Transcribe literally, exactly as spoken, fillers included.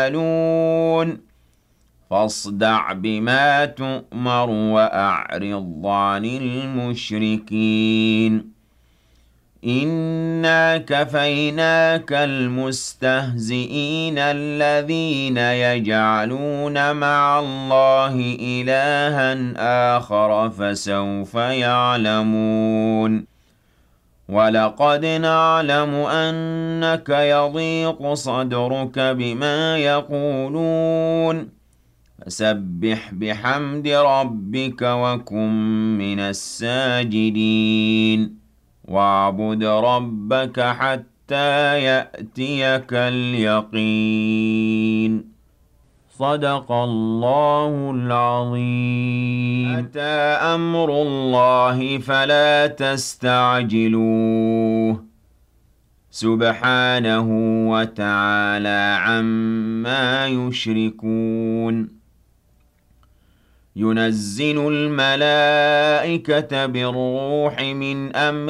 يعملون فاصدع بما تؤمر وأعرض عن المشركين إنا كفيناك المستهزئين الذين يجعلون مع الله إلها آخر فسوف يعلمون وَلَقَدْ نَعْلَمُ أَنَّكَ يَضِيقُ صَدْرُكَ بِمَا يَقُولُونَ فَسَبِّحْ بِحَمْدِ رَبِّكَ وَكُن مِّنَ السَّاجِدِينَ وَاعْبُدْ رَبَّكَ حَتَّىٰ يَأْتِيَكَ الْيَقِينُ صدق الله العظيم. أتى أمر الله فلا تستعجلوه سبحانه وتعالى عما يشركون ينزل الملائكة بالروح من أمره